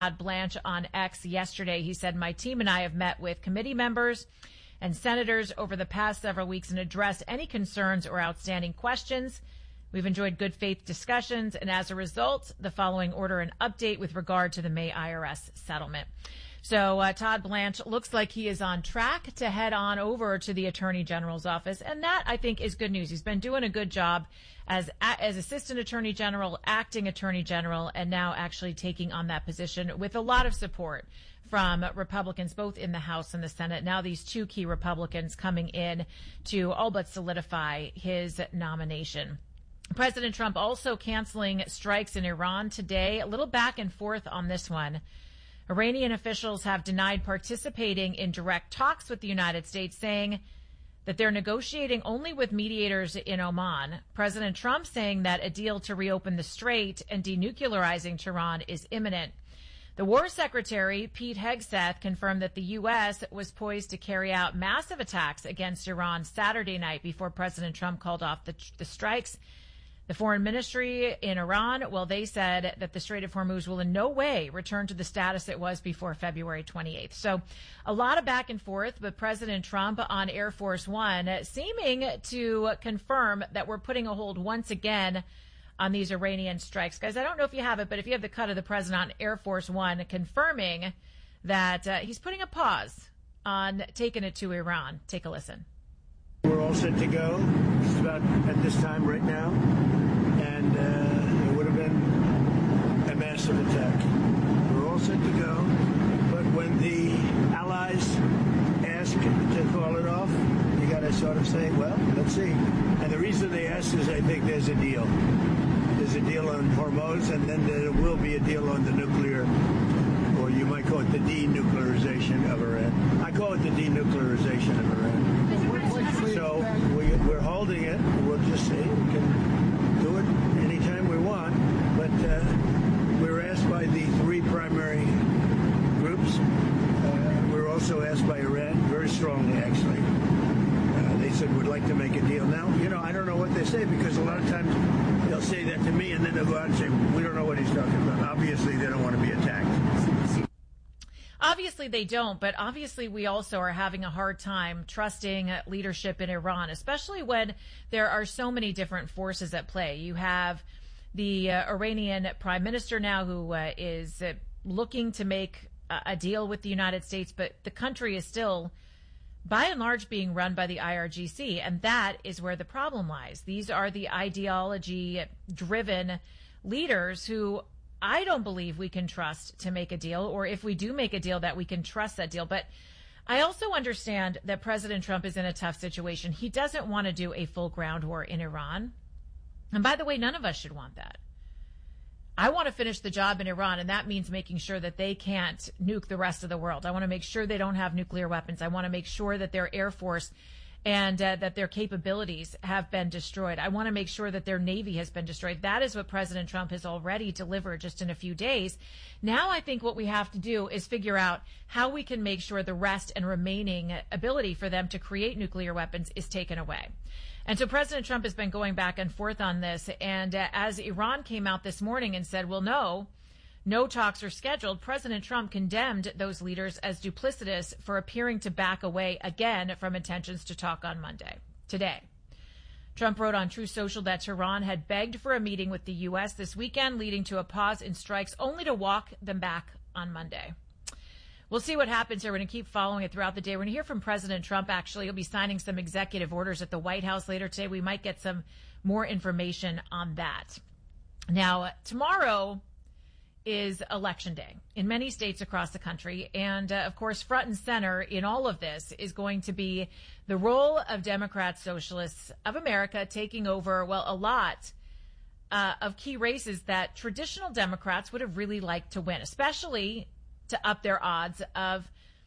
Todd Blanche on X yesterday. He said, my team and I have met with committee members and senators over the past several weeks and addressed any concerns or outstanding questions. We've enjoyed good faith discussions, and as a result, the following order and update with regard to the May IRS settlement. So Todd Blanche looks like he is on track to head on over to the Attorney General's office, and that, I think, is good news. He's been doing a good job as Assistant Attorney General, Acting Attorney General, and now actually taking on that position with a lot of support from Republicans, both in the House and the Senate. Now these two key Republicans coming in to all but solidify his nomination. President Trump also canceling strikes in Iran today. A little back and forth on this one. Iranian officials have denied participating in direct talks with the United States, saying that they're negotiating only with mediators in Oman. President Trump saying that a deal to reopen the strait and denuclearizing Tehran is imminent. The War Secretary, Pete Hegseth, confirmed that the U.S. was poised to carry out massive attacks against Iran Saturday night before President Trump called off the strikes. The foreign ministry in Iran, well, they said that the Strait of Hormuz will in no way return to the status it was before February 28th. So a lot of back and forth, but President Trump on Air Force One seeming to confirm that we're putting a hold once again on these Iranian strikes. Guys, I don't know if you have it, but if you have the cut of the president on Air Force One confirming that he's putting a pause on taking it to Iran. Take a listen. We're all set to go just about at this time right now, and it would have been a massive attack. We're all set to go, but when the allies ask to call it off, you got to sort of say, well, let's see. And the reason they ask is I think there's a deal. There's a deal on Hormuz, and then there will be a deal on the nuclear, or you might call it the denuclearization of Iran. I call it the denuclearization of Iran. So we're holding it. We'll just see. We can do it anytime we want. But we're asked by the three primary groups. We're also asked by Iran, very strongly, actually. They said we'd like to make a deal. Now, I don't know what they say, because a lot of times they'll say that to me, and then they'll go out and say, we don't know what he's talking about. Obviously, they don't want to be attacked. Obviously they don't, but obviously we also are having a hard time trusting leadership in Iran, especially when there are so many different forces at play. You have the Iranian prime minister now who is looking to make a deal with the United States, but the country is still, by and large, being run by the IRGC, and that is where the problem lies. These are the ideology-driven leaders who I don't believe we can trust to make a deal, or if we do make a deal, that we can trust that deal. But I also understand that President Trump is in a tough situation. He doesn't want to do a full ground war in Iran. And by the way, none of us should want that. I want to finish the job in Iran, and that means making sure that they can't nuke the rest of the world. I want to make sure they don't have nuclear weapons. I want to make sure that their Air Force and that their capabilities have been destroyed. I want to make sure that their Navy has been destroyed. That is what President Trump has already delivered just in a few days. Now I think what we have to do is figure out how we can make sure the rest and remaining ability for them to create nuclear weapons is taken away. And so President Trump has been going back and forth on this. And as Iran came out this morning and said, well, no talks are scheduled, President Trump condemned those leaders as duplicitous for appearing to back away again from intentions to talk on today. Trump wrote on Truth Social that Tehran had begged for a meeting with the U.S. this weekend, leading to a pause in strikes, only to walk them back on Monday. We'll see what happens here. We're going to keep following it throughout the day. We're going to hear from President Trump. Actually, he'll be signing some executive orders at the White House later today. We might get some more information on that. Now, tomorrow is Election Day in many states across the country. And, of course, front and center in all of this is going to be the role of Democrat Socialists of America taking over, well, a lot of key races that traditional Democrats would have really liked to win, especially to up their odds of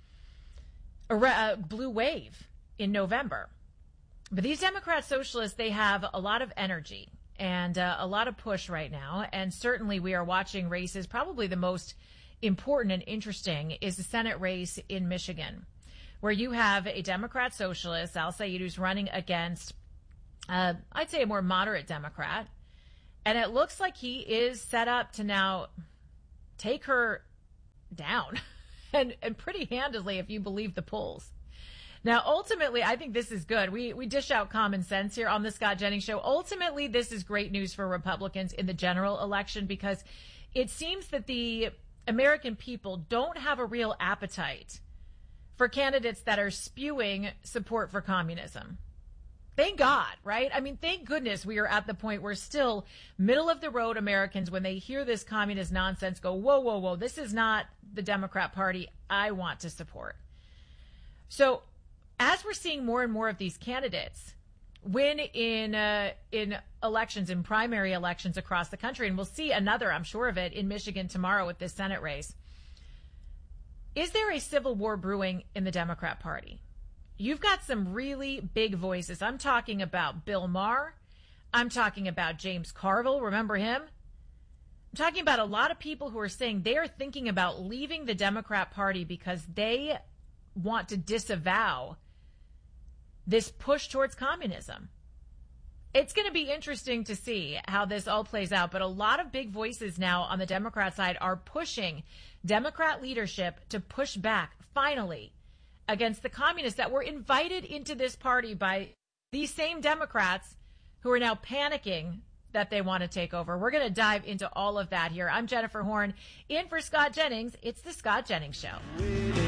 a blue wave in November. But these Democrat Socialists, they have a lot of energy and a lot of push right now. And certainly we are watching races. Probably the most important and interesting is the Senate race in Michigan, where you have a Democrat socialist, Al Sayed, who's running against, I'd say, a more moderate Democrat. And it looks like he is set up to now take her down and pretty handedly if you believe the polls. Now, ultimately, I think this is good. We dish out common sense here on the Scott Jennings Show. Ultimately, this is great news for Republicans in the general election because it seems that the American people don't have a real appetite for candidates that are spewing support for communism. Thank God, right? I mean, thank goodness we are at the point where still middle of the road Americans, when they hear this communist nonsense, go, whoa, whoa, whoa, this is not the Democrat Party I want to support. So as we're seeing more and more of these candidates win in elections, in primary elections across the country, and we'll see another, I'm sure of it, in Michigan tomorrow with this Senate race, is there a civil war brewing in the Democrat Party? You've got some really big voices. I'm talking about Bill Maher. I'm talking about James Carville. Remember him? I'm talking about a lot of people who are saying they are thinking about leaving the Democrat Party because they want to disavow this push towards communism. It's going to be interesting to see how this all plays out, but a lot of big voices now on the Democrat side are pushing Democrat leadership to push back, finally, against the communists that were invited into this party by these same Democrats who are now panicking that they want to take over. We're going to dive into all of that here. I'm Jennifer Horn, in for Scott Jennings. It's the Scott Jennings Show.